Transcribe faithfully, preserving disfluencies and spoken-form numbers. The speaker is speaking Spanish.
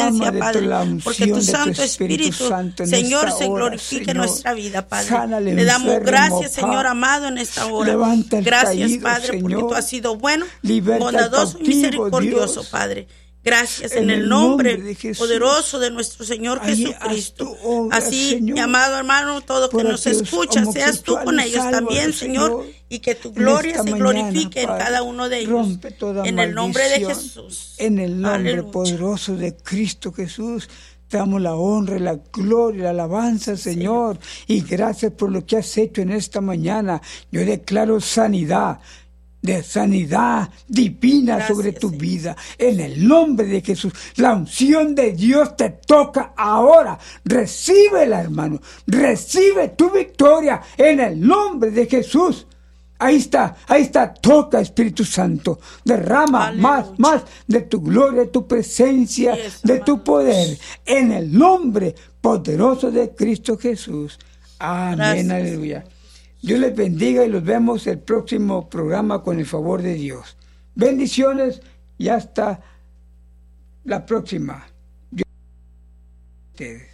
presencia, Padre, porque tu Santo Espíritu, Señor, se glorifique en nuestra vida, Padre. Le damos gracias, Señor amado, en esta hora. Gracias, Padre, porque tú has sido bueno, bondadoso y misericordioso, Padre. Gracias en, en el nombre, nombre de poderoso de nuestro Señor Jesucristo. Obra, así, mi amado hermano, todo que nos escucha, seas tú con ellos también, Señor, y que tu gloria se glorifique mañana, en cada uno de ellos. En el nombre de Jesús. En el nombre Aleluya. Poderoso de Cristo Jesús. Te damos la honra, la gloria, la alabanza, Señor. Sí. Y gracias por lo que has hecho en esta mañana. Yo declaro sanidad. De sanidad divina Gracias, sobre tu Señor. Vida. En el nombre de Jesús. La unción de Dios te toca ahora. Recíbela, hermano. Recibe tu victoria en el nombre de Jesús. Ahí está, ahí está. Toca, Espíritu Santo. Derrama Aleluya. Más, más de tu gloria, de tu presencia, yes, de hermano. Tu poder. En el nombre poderoso de Cristo Jesús. Amén. Gracias, aleluya. Señor. Dios les bendiga y los vemos el próximo programa con el favor de Dios. Bendiciones y hasta la próxima. Dios.